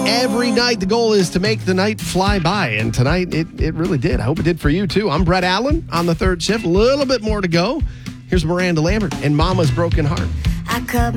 Every night, the goal is to make the night fly by, and tonight it really did. I hope it did for you, too. I'm Brett Allen on the third shift. A little bit more to go. Here's Miranda Lambert and Mama's Broken Heart.